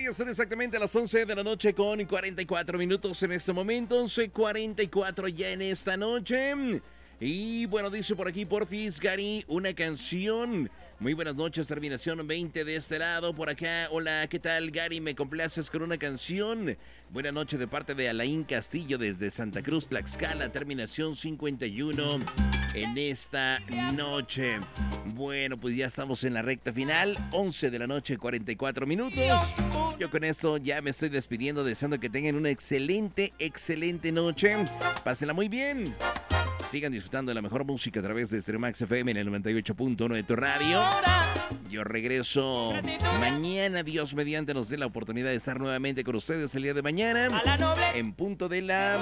Ya son exactamente las 11 de la noche con 44 minutos en este momento, 11:44 ya en esta noche. Y bueno, dice por aquí Porfis, Gary, una canción. Muy buenas noches, terminación 20 de este lado, por acá. Hola, ¿qué tal, Gary? ¿Me complaces con una canción? Buenas noches de parte de Alain Castillo desde Santa Cruz, Tlaxcala, terminación 51 en esta noche. Bueno, pues ya estamos en la recta final, 11 de la noche, 44 minutos. Yo con esto ya me estoy despidiendo, deseando que tengan una excelente noche. Pásenla muy bien. Sigan disfrutando de la mejor música a través de Stereo Max FM en el 98.1 de tu radio. Yo regreso mañana, Dios mediante nos dé la oportunidad de estar nuevamente con ustedes el día de mañana en punto de la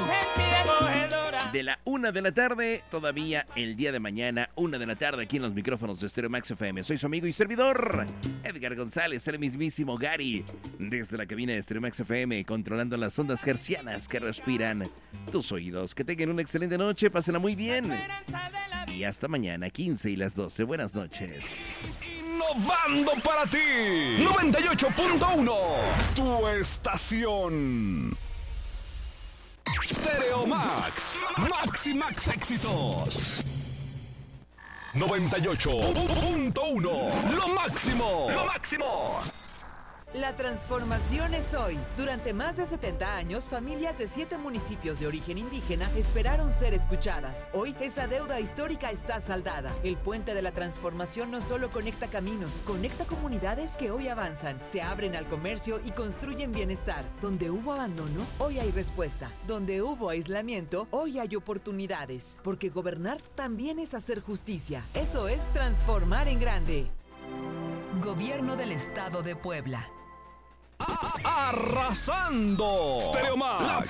1 de la tarde, todavía el día de mañana, 1 de la tarde aquí en los micrófonos de Stereo Max FM. Soy su amigo y servidor, Edgar González, el mismísimo Gary, desde la cabina de Stereo Max FM, controlando las ondas hercianas que respiran tus oídos. Que tengan una excelente noche, pásenla muy bien. Y hasta mañana, 15 y las 12. Buenas noches. Innovando para ti, 98.1, tu estación. Stereo Max, Max éxitos. 98.1, lo máximo. La transformación es hoy. Durante más de 70 años, familias de 7 municipios de origen indígena esperaron ser escuchadas. Hoy, esa deuda histórica está saldada. El puente de la transformación no solo conecta caminos, conecta comunidades que hoy avanzan, se abren al comercio y construyen bienestar. Donde hubo abandono, hoy hay respuesta. Donde hubo aislamiento, hoy hay oportunidades. Porque gobernar también es hacer justicia. Eso es transformar en grande. Gobierno del Estado de Puebla. Arrasando. Stereo Max, la